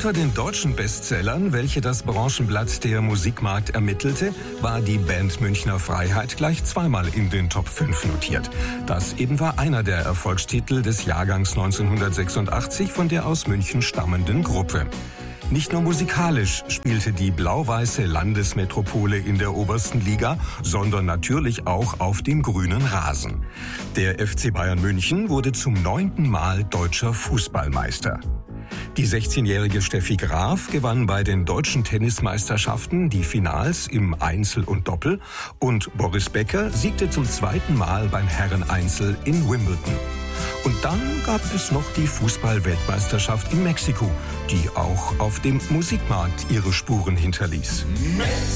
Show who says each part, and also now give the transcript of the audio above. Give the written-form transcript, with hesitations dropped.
Speaker 1: Unter den deutschen Bestsellern, welche das Branchenblatt der Musikmarkt ermittelte, war die Band Münchner Freiheit gleich zweimal in den Top 5 notiert. Das eben war einer der Erfolgstitel des Jahrgangs 1986 von der aus München stammenden Gruppe. Nicht nur musikalisch spielte die blau-weiße Landesmetropole in der obersten Liga, sondern natürlich auch auf dem grünen Rasen. Der FC Bayern München wurde zum 9. Mal deutscher Fußballmeister. Die 16-jährige Steffi Graf gewann bei den deutschen Tennismeisterschaften die Finals im Einzel und Doppel und Boris Becker siegte zum 2. Mal beim Herreneinzel in Wimbledon. Und dann gab es noch die Fußball-Weltmeisterschaft in Mexiko, die auch auf dem Musikmarkt ihre Spuren hinterließ.